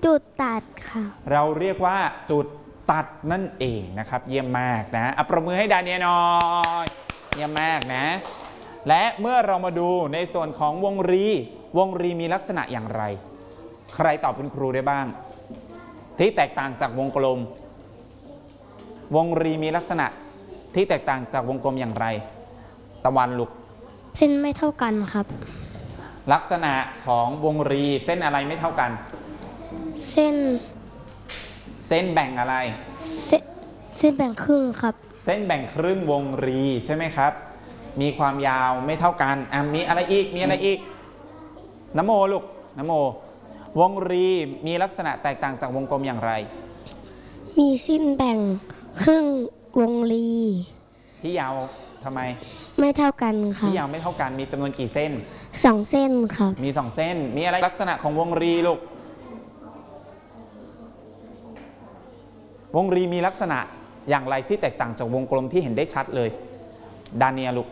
จุดตัดค่ะเราเรียกว่าจุดตัดนั่นเองนะครับเยี่ยมมากนะปรบมือให้ดาเนียหน่อยเยี่ยมมากนะและเมื่อเรามาดูในส่วนของวงรีมีลักษณะอย่างไรใครตอบคุณครูได้บ้างที่แตกต่างจากวงกลมวงรีมีลักษณะที่แตกต่างจากวงกลมอย่างไรตะวันลูกเส้นไม่เท่ากันครับลักษณะของวงรีเส้นอะไรไม่เท่ากันเส้นแบ่งอะไรเส้นแบ่งครึ่งครับเส้นแบ่งครึ่งวงรีใช่ไหมครับมีความยาวไม่เท่ากันมีอะไรอีกน้ำโมลูกน้ำโมวงรีมีลักษณะแตกต่างจากวงกลมอย่างไรมีเส้นแบ่งครึ่งวงรีที่ยาวทำไมไม่เท่ากันค่ะที่ยาวไม่เท่ากันมีจำนวนกี่เส้น 2 เส้นครับมี2 เส้นมีอะไรลักษณะของวงรีลูกวงรีมีลักษณะอย่างไรที่แตกต่างจากวงกลมที่เห็นได้ชัดเลยดาเนียลูก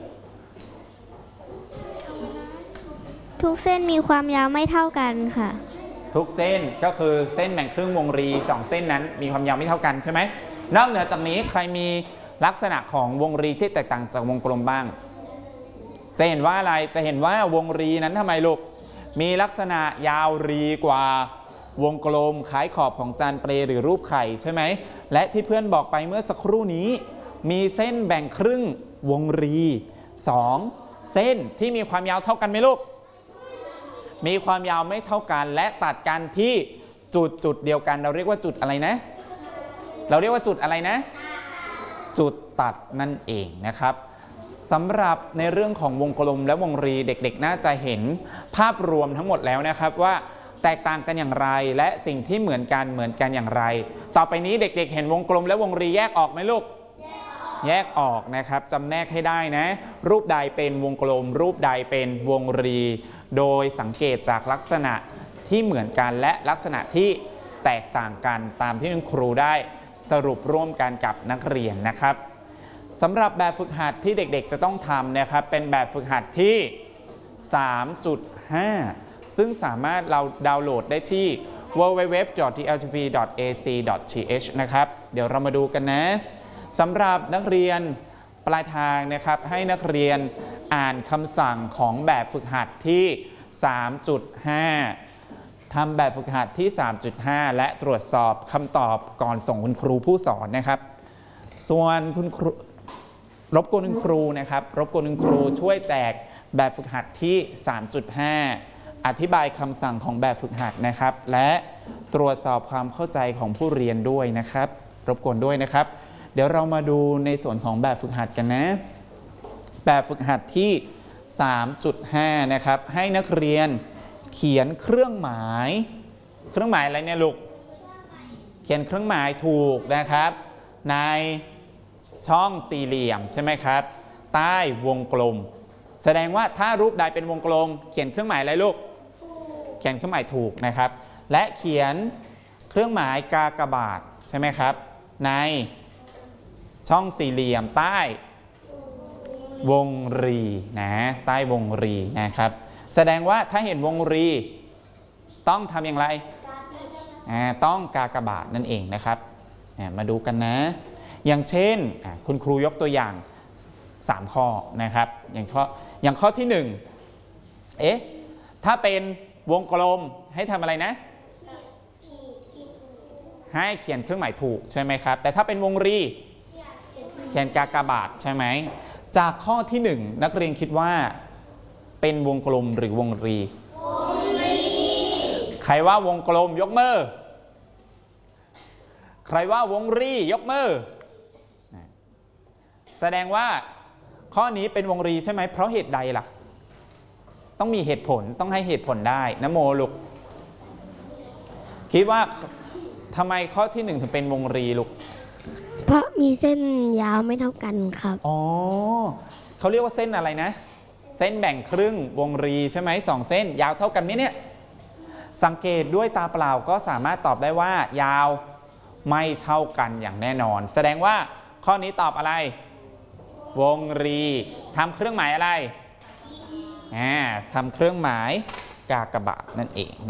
ทุกเส้นมีความยาวไม่เท่ากันค่ะทุกเส้นก็คือเส้นแบ่งครึ่งวงรี2 เส้นนั้นมีความยาวไม่เท่ากันใช่ไหมนอกเหนือจากนี้ใครมีลักษณะของวงรีที่แตกต่างจากวงกลมบ้างจะเห็นว่าอะไรจะเห็นว่าวงรีนั้นทำไมลูกมีลักษณะยาวรีกว่าวงกลมคล้ายขอบของจานเปรหรือรูปไข่ใช่ไหมและที่เพื่อนบอกไปเมื่อสักครู่นี้มีเส้นแบ่งครึ่งวงรี2 เส้นที่มีความยาวเท่ากันไหมลูกมีความยาวไม่เท่ากันและตัดกันที่จุดเดียวกันเราเรียกว่าจุดอะไรนะเราเรียกว่าจุดอะไรนะจุดตัดนั่นเองนะครับสำหรับในเรื่องของวงกลมและวงรีเด็กๆน่าจะเห็นภาพรวมทั้งหมดแล้วนะครับว่าแตกต่างกันอย่างไรและสิ่งที่เหมือนกันอย่างไรต่อไปนี้เด็กๆเห็นวงกลมและวงรีแยกออกไหมลูกแยกออกนะครับจำแนกให้ได้นะรูปใดเป็นวงกลมรูปใดเป็นวงรีโดยสังเกตจากลักษณะที่เหมือนกันและลักษณะที่แตกต่างกันตามที่คุณครูได้สรุปร่วมกันกับนักเรียนนะครับสำหรับแบบฝึกหัดที่เด็กๆจะต้องทำนะครับเป็นแบบฝึกหัดที่ 3.5 ซึ่งสามารถเราดาวน์โหลดได้ที่ www.tltv.ac.th นะครับเดี๋ยวเรามาดูกันนะสำหรับนักเรียนปลายทางนะครับให้นักเรียนอ่านคำสั่งของแบบฝึกหัดที่ 3.5 ทำแบบฝึกหัดที่ 3.5 และตรวจสอบคำตอบก่อนส่งคุณครูผู้สอนนะครับส่วนคุณครูรบกวนคุณครูนะครับรบกวนคุณครูช่วยแจกแบบฝึกหัดที่ 3.5 อธิบายคำสั่งของแบบฝึกหัดนะครับและตรวจสอบความเข้าใจของผู้เรียนด้วยนะครับรบกวนด้วยนะครับเดี๋ยวเรามาดูในส่วนของแบบฝึกหัดกันนะแบบฝึกหัดที่ 3.5 นะครับให้นักเรียนเขียนเครื่องหมายอะไรเนี่ยลูกเขียนเครื่องหมายถูกนะครับในช่องสี่เหลี่ยมใช่ไหมครับใต้วงกลมแสดงว่าถ้ารูปใดเป็นวงกลมเขียนเครื่องหมายอะไรลูกเขียนเครื่องหมายถูกนะครับและเขียนเครื่องหมายกากบาทใช่ไหมครับในช่องสี่เหลี่ยมใต้วงรีนะใต้วงรีนะครับแสดงว่าถ้าเห็นวงรีต้องทำอย่างไรต้องกากบาทนั่นเองนะครับมาดูกันนะอย่างเช่นคุณครูยกตัวอย่าง3 ข้อนะครับอย่างข้อที่1ถ้าเป็นวงกลมให้ทำอะไรนะให้เขียนเครื่องหมายถูกใช่ไหมครับแต่ถ้าเป็นวงรีเขียนกากบาทใช่ไหมจากข้อที่1นักเรียนคิดว่าเป็นวงกลมหรือวงรีใครว่าวงกลมยกมือใครว่าวงรียกมือแสดงว่าข้อนี้เป็นวงรีใช่ไหมเพราะเหตุใดล่ะต้องมีเหตุผลต้องให้เหตุผลได้นะโมลูกคิดว่าทำไมข้อที่1ถึงเป็นวงรีลูกเพราะมีเส้นยาวไม่เท่ากันครับอ๋อเขาเรียกว่าเส้นอะไรนะเส้นแบ่งครึ่งวงรีใช่ไหม2 เส้นยาวเท่ากันไหมเนี่ยสังเกตด้วยตาเปล่าก็สามารถตอบได้ว่ายาวไม่เท่ากันอย่างแน่นอนแสดงว่าข้อนี้ตอบอะไรวงรีทำเครื่องหมายอะไรทำเครื่องหมายกากบาทนั่นเอง